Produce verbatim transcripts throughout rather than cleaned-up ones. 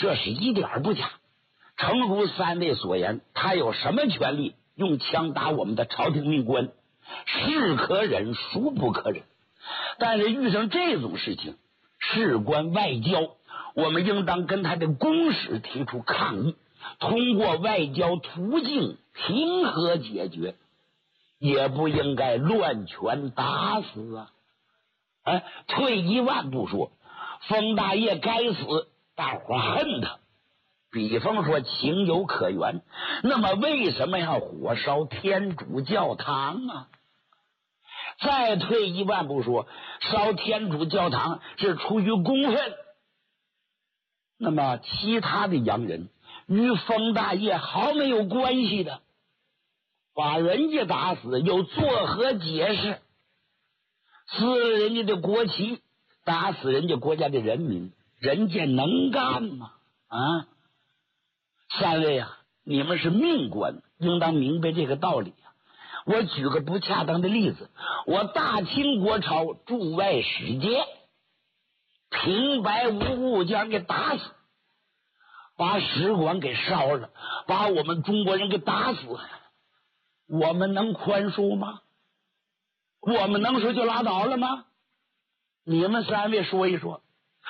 这是一点不假。诚如三位所言，他有什么权利用枪打我们的朝廷命官？是可忍，孰不可忍？但是遇上这种事情，事关外交，我们应当跟他的公使提出抗议，通过外交途径平和解决，也不应该乱拳打死啊！哎，退一万步说，封大业该死，大伙恨他，比方说情有可原，那么为什么要火烧天主教堂啊？再退一万步说，烧天主教堂是出于公愤，那么其他的洋人与封大业毫没有关系的，把人家打死又作何解释？撕了人家的国旗，打死人家国家的人民，人家能干吗？啊，三位啊，你们是命官，应当明白这个道理啊。我举个不恰当的例子，我大清国朝驻外使节平白无故将人给打死，把使馆给烧了，把我们中国人给打死，我们能宽恕吗？我们能说就拉倒了吗？你们三位说一说。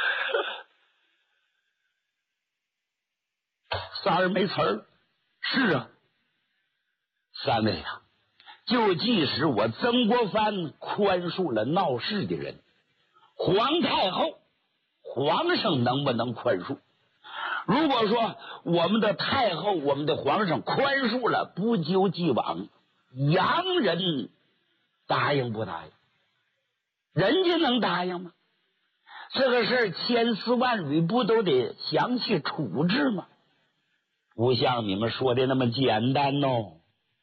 仨人没词儿。是啊，三位啊，就即使我曾国藩宽恕了闹事的人，皇太后、皇上能不能宽恕？如果说我们的太后、我们的皇上宽恕了，不究既往，洋人答应不答应？人家能答应吗？这个事儿千丝万缕，不都得详细处置吗？不像你们说的那么简单哦。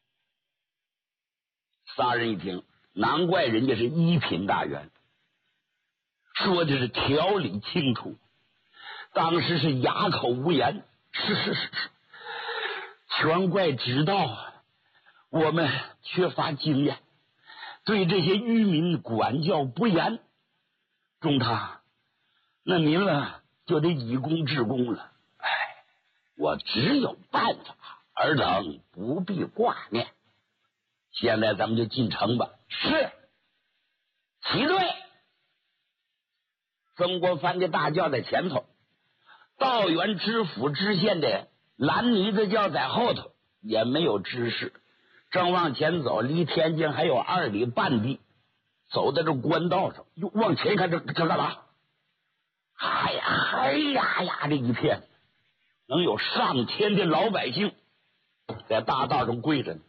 仨人一听，难怪人家是一品大员，说的是条理清楚，当时是哑口无言。是是是是，全怪知道我们缺乏经验，对这些渔民管教不严。中堂，那您呢就得以公治公了。哎，我只有办法，尔等不必挂念。现在咱们就进城吧。是，齐队。曾国藩的大轿在前头，道员知府知县的蓝呢子轿在后头，也没有知识。正往前走，离天津还有二里半地，走在这官道上，又往前一看，这这干嘛？哎呀，哎呀呀，这一片能有上千的老百姓在大道上跪着呢，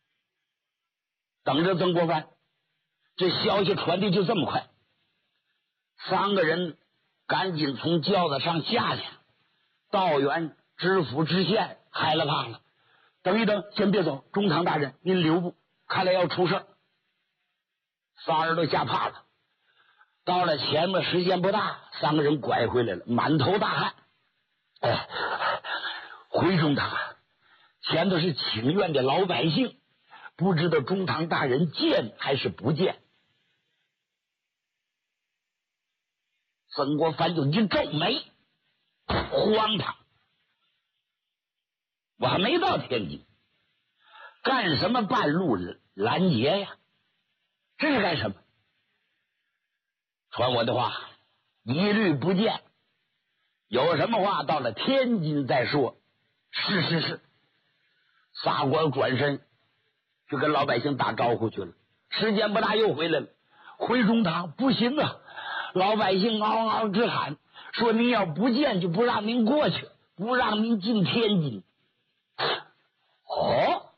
等着曾国藩。这消息传递就这么快，三个人赶紧从轿子上下去。道员、知府、知县害了怕了，等一等，先别走，中堂大人您留步，看来要出事。仨人都吓怕了。到了前面时间不大，三个人拐回来了，满头大汗。哎，回中堂，前头是请愿的老百姓，不知道中堂大人见还是不见。曾国藩就一皱眉，荒唐！我还没到天津，干什么半路拦截呀？这是干什么？传我的话，一律不见。有什么话到了天津再说。是是是。仨官转身就跟老百姓打招呼去了。时间不大又回来了。回中堂不行啊！老百姓嗷嗷直喊，说您要不见就不让您过去，不让您进天津。哦，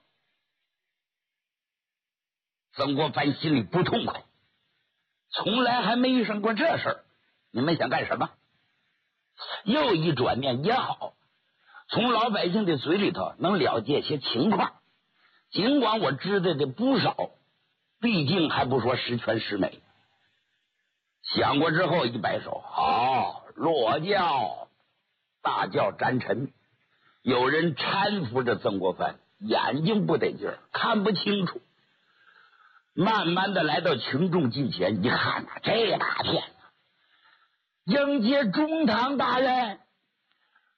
曾国藩心里不痛快，从来还没遇上过这事儿。你们想干什么？又一转念也好，从老百姓的嘴里头能了解些情况，尽管我知道的不少，毕竟还不说十全十美。想过之后一摆手，好，落轿。大轿沾尘，有人搀扶着曾国藩，眼睛不得劲儿，看不清楚。慢慢的来到群众近前，一看啊，这大片啊，迎接中堂大人。